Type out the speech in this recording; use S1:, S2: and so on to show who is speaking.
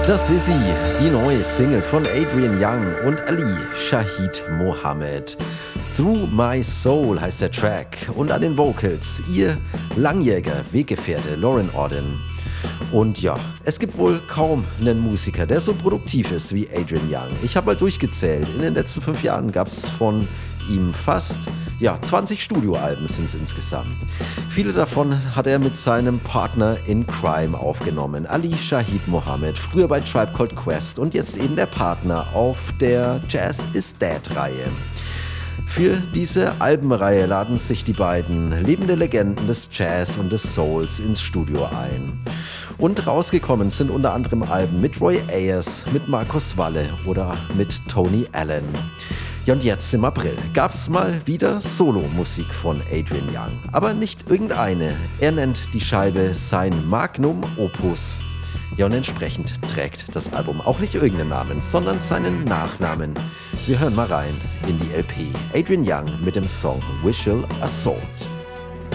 S1: Das ist sie, die neue Single von Adrian Younge und Ali Shaheed Mohammed. Through My Soul heißt der Track und an den Vocals ihr langjähriger Weggefährte Lauren Auden. Und ja, es gibt wohl kaum einen Musiker, der so produktiv ist wie Adrian Younge. Ich habe mal durchgezählt, in den letzten 5 Jahren gab es von ihm fast 20 Studioalben sind es insgesamt. Viele davon hat er mit seinem Partner in Crime aufgenommen, Ali Shaheed Mohammed, früher bei Tribe Called Quest und jetzt eben der Partner auf der Jazz is Dead-Reihe. Für diese Albenreihe laden sich die beiden lebende Legenden des Jazz und des Souls ins Studio ein. Und rausgekommen sind unter anderem Alben mit Roy Ayers, mit Markus Walle oder mit Tony Allen. Ja, und jetzt im April gab's mal wieder Solo-Musik von Adrian Younge. Aber nicht irgendeine. Er nennt die Scheibe sein Magnum Opus. Ja, und entsprechend trägt das Album auch nicht irgendeinen Namen, sondern seinen Nachnamen. Wir hören mal rein in die LP. Adrian Younge mit dem Song Visual Assault.